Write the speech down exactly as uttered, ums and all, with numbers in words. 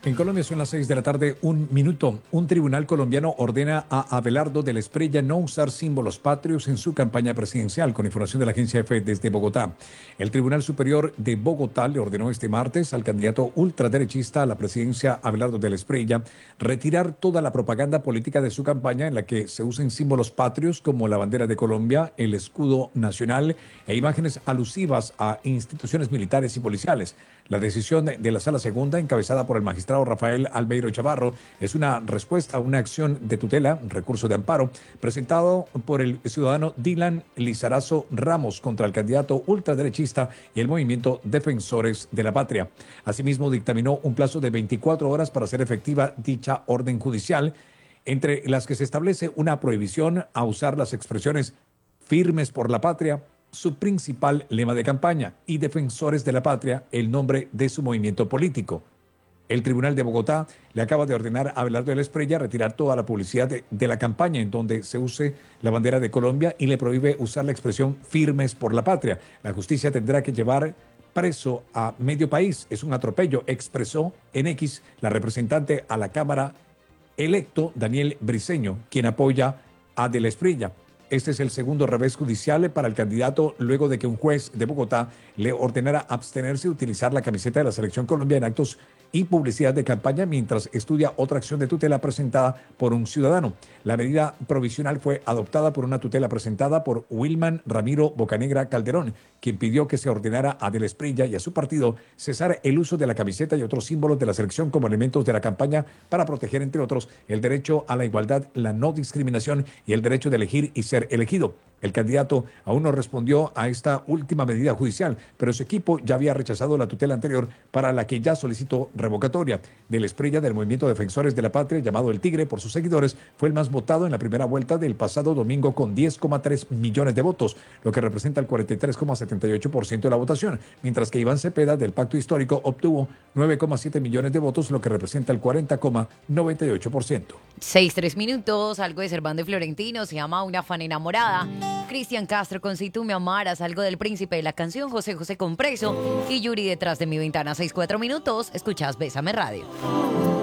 En Colombia son las seis de la tarde, un minuto. Un tribunal colombiano ordena a Abelardo de la Espriella no usar símbolos patrios en su campaña presidencial, con información de la agencia EFE desde Bogotá. El Tribunal Superior de Bogotá le ordenó este martes al candidato ultraderechista a la presidencia, Abelardo de la Espriella, retirar toda la propaganda política de su campaña en la que se usen símbolos patrios como la bandera de Colombia, el escudo nacional e imágenes alusivas a instituciones militares y policiales. La decisión de la Sala Segunda, encabezada por el magistrado Rafael Albeiro Chavarro, es una respuesta a una acción de tutela, un recurso de amparo, presentado por el ciudadano Dylan Lizarazo Ramos contra el candidato ultraderechista y el movimiento Defensores de la Patria. Asimismo, dictaminó un plazo de veinticuatro horas para hacer efectiva dicha orden judicial, entre las que se establece una prohibición a usar las expresiones firmes por la patria, su principal lema de campaña, y Defensores de la Patria, el nombre de su movimiento político. El Tribunal de Bogotá le acaba de ordenar a Abelardo de la Espriella retirar toda la publicidad de, de la campaña en donde se use la bandera de Colombia y le prohíbe usar la expresión firmes por la patria. La justicia tendrá que llevar preso a medio país. Es un atropello, expresó en X la representante a la Cámara electo Daniel Briceño, quien apoya a de la Espriella. Este es el segundo revés judicial para el candidato luego de que un juez de Bogotá le ordenara abstenerse de utilizar la camiseta de la Selección Colombia en actos y publicidad de campaña mientras estudia otra acción de tutela presentada por un ciudadano. La medida provisional fue adoptada por una tutela presentada por Wilman Ramiro Bocanegra Calderón, quien pidió que se ordenara a de la Espriella y a su partido cesar el uso de la camiseta y otros símbolos de la selección como elementos de la campaña para proteger, entre otros, el derecho a la igualdad, la no discriminación y el derecho de elegir y ser elegido. El candidato aún no respondió a esta última medida judicial, pero su equipo ya había rechazado la tutela anterior para la que ya solicitó revocatoria. De la Espriella, del movimiento Defensores de la Patria, llamado El Tigre por sus seguidores, fue el más votado en la primera vuelta del pasado domingo con diez coma tres millones de votos, lo que representa el cuarenta y tres coma setenta y ocho por ciento de la votación, mientras que Iván Cepeda, del Pacto Histórico, obtuvo nueve coma siete millones de votos, lo que representa el cuarenta coma noventa y ocho por ciento. Seis, tres minutos, algo de Servando y Florentino, se llama Una fan enamorada. Cristian Castro con Si tú me amaras, algo del príncipe de la canción, José José con Preso y Yuri detrás de mi ventana. Seis, cuatro minutos, escuchas Bésame Radio.